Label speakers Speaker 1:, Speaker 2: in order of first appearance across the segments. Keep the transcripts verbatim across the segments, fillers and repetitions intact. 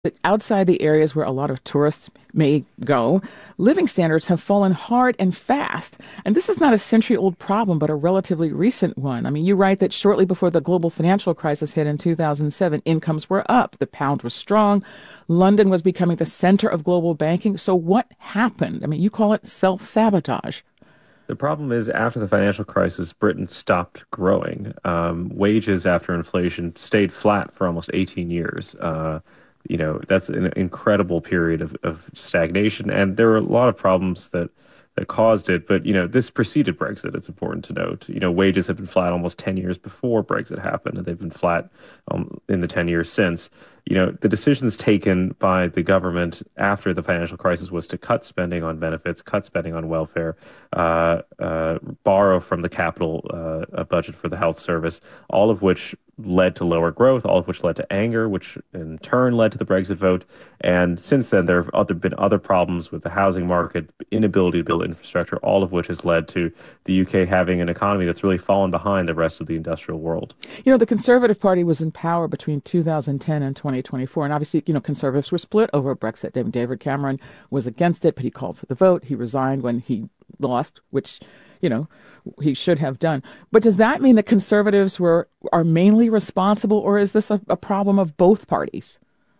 Speaker 1: But outside the areas where a lot of tourists may go, living standards have fallen hard and fast. And this is not a century-old problem, but a relatively recent one. I mean, you write that shortly before the global financial crisis hit in two thousand seven, incomes were up, the pound was strong, London was becoming the center of global banking. So what happened? I mean, you call it self-sabotage.
Speaker 2: The problem is, after the financial crisis, Britain stopped growing. Um, wages after inflation stayed flat for almost eighteen years. Uh, you know, that's an incredible period of, of stagnation. And there were a lot of problems that, that caused it. But, you know, this preceded Brexit, it's important to note. You know, wages have been flat almost ten years before Brexit happened, and they've been flat um, in the ten years since. You know, the decisions taken by the government after the financial crisis was to cut spending on benefits, cut spending on welfare, uh, uh, borrow from the capital uh, a budget for the health service, all of which led to lower growth, all of which led to anger, which in turn led to the Brexit vote. And since then, there have other, been other problems with the housing market, inability to build infrastructure, all of which has led to the U K having an economy that's really fallen behind the rest of the industrial world.
Speaker 1: You know, the Conservative Party was in power between two thousand ten and twenty twenty-four. And obviously, you know, Conservatives were split over Brexit. David Cameron was against it, but he called for the vote. He resigned when he lost, which, you know, he should have done. But does that mean that Conservatives were are mainly responsible, or is this a, a problem of both parties?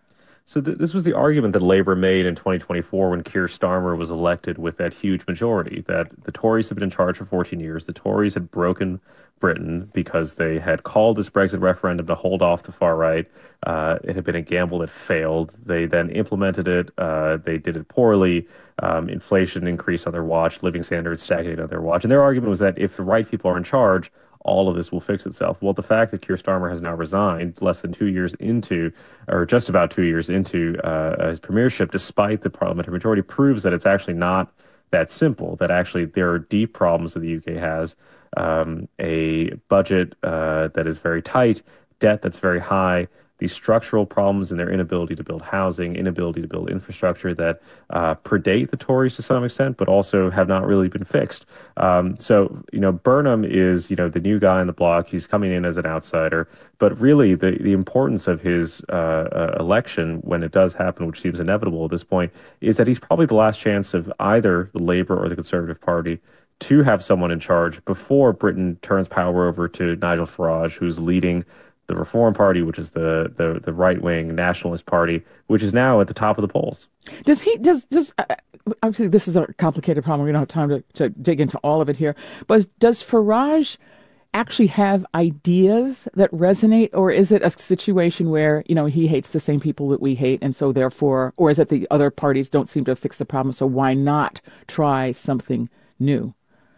Speaker 2: So th- this was the argument that Labour made in twenty twenty-four when Keir Starmer was elected with that huge majority, that the Tories had been in charge for fourteen years. The Tories had broken Britain because they had called this Brexit referendum to hold off the far right. Uh, it had been a gamble that failed. They then implemented it. Uh, they did it poorly. Um, inflation increased on their watch. Living standards stagnated on their watch. And their argument was that if the right people are in charge, all of this will fix itself. Well, the fact that Keir Starmer has now resigned less than two years into, or just about two years into uh, his premiership, despite the parliamentary majority, proves that it's actually not that simple, that actually there are deep problems that the U K has, um, a budget uh, that is very tight, debt that's very high, these structural problems in their inability to build housing, inability to build infrastructure that uh, predate the Tories to some extent, but also have not really been fixed. Um, so, you know, Burnham is, you know, the new guy on the block. He's coming in as an outsider. But really, the, the importance of his uh, uh, election, when it does happen, which seems inevitable at this point, is that he's probably the last chance of either the Labour or the Conservative Party to have someone in charge before Britain turns power over to Nigel Farage, who's leading the Reform Party, which is the, the, the right-wing nationalist party, which is now at the top of the polls.
Speaker 1: Does he, does, does, uh, obviously this is a complicated problem. We don't have time to, to dig into all of it here, but does Farage actually have ideas that resonate, or is it a situation where, you know, he hates the same people that we hate, and so therefore, or is it the other parties don't seem to fix the problem, so why not try something new?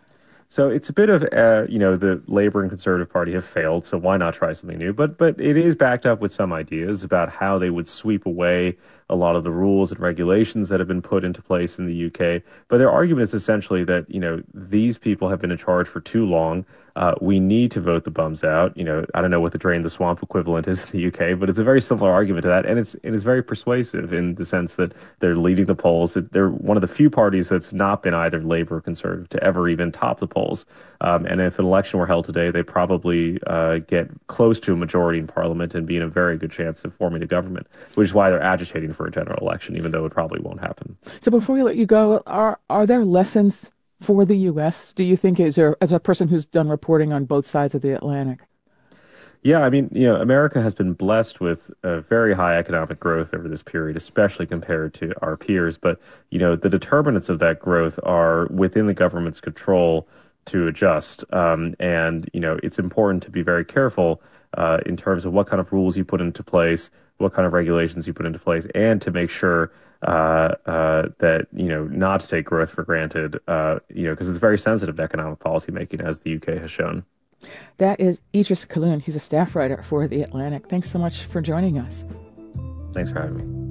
Speaker 2: So it's a bit of, uh, you know, the Labour and Conservative Party have failed, so why not try something new? But but it is backed up with some ideas about how they would sweep away a lot of the rules and regulations that have been put into place in the U K. But their argument is essentially that, you know, these people have been in charge for too long. Uh, we need to vote the bums out. You know, I don't know what the drain the swamp equivalent is in the U K, but it's a very similar argument to that. And it's it is very persuasive in the sense that they're leading the polls. They're one of the few parties that's not been either Labour or Conservative to ever even top the polls. Um, and if an election were held today, they'd probably uh, get close to a majority in Parliament and be in a very good chance of forming a government, which is why they're agitating for a general election, even though it probably won't happen.
Speaker 1: So before we let you go, are are there lessons for the U S? Do you think, is there, as a person who's done reporting on both sides of the Atlantic?
Speaker 2: Yeah, I mean, you know, America has been blessed with a very high economic growth over this period, especially compared to our peers. But, you know, the determinants of that growth are within the government's control to adjust. Um, and, you know, it's important to be very careful uh, in terms of what kind of rules you put into place, what kind of regulations you put into place, and to make sure uh, uh, that, you know, not to take growth for granted, uh, you know, because it's very sensitive to economic policymaking, as the U K has shown.
Speaker 1: That is Idris Khaloun. He's a staff writer for The Atlantic. Thanks so much for joining us.
Speaker 2: Thanks for having me.